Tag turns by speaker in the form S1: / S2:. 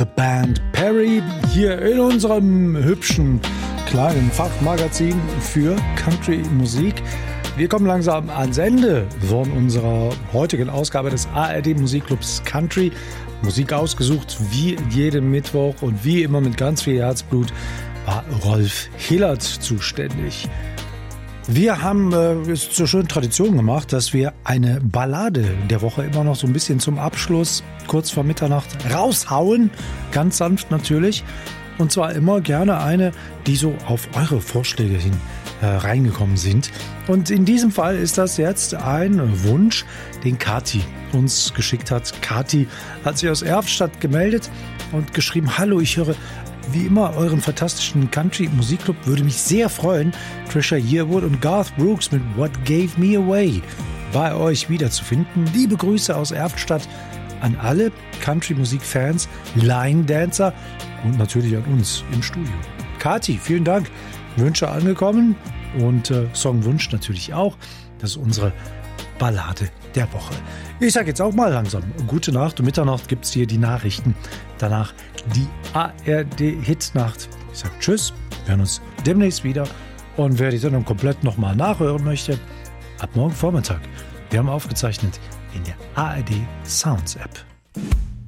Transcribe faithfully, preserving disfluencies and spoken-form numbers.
S1: The Band Perry hier in unserem hübschen kleinen Fachmagazin für Country-Musik. Wir kommen langsam ans Ende von unserer heutigen Ausgabe des A R D Musikclubs Country. Musik ausgesucht wie jeden Mittwoch und wie immer mit ganz viel Herzblut war Rolf Hillert zuständig. Wir haben äh, es zur schönen Tradition gemacht, dass wir eine Ballade der Woche immer noch so ein bisschen zum Abschluss, kurz vor Mitternacht, raushauen. Ganz sanft natürlich. Und zwar immer gerne eine, die so auf eure Vorschläge hin äh, reingekommen sind. Und in diesem Fall ist das jetzt ein Wunsch, den Kati uns geschickt hat. Kati hat sich aus Erftstadt gemeldet und geschrieben: Hallo, ich höre wie immer euren fantastischen Country-Musikclub, würde mich sehr freuen, Trisha Yearwood und Garth Brooks mit What Gave Me Away bei euch wiederzufinden. Liebe Grüße aus Erftstadt an alle Country-Musik-Fans, Line-Dancer und natürlich an uns im Studio. Kati, vielen Dank. Wünsche angekommen und äh, Songwunsch natürlich auch. Das ist unsere Ballade der Woche. Ich sage jetzt auch mal langsam gute Nacht. Um Mitternacht gibt es hier die Nachrichten. Danach die A R D-Hitnacht. Ich sage tschüss, wir hören uns demnächst wieder. Und wer die Sendung komplett nochmal nachhören möchte, ab morgen Vormittag. Wir haben aufgezeichnet in der A R D Sounds App.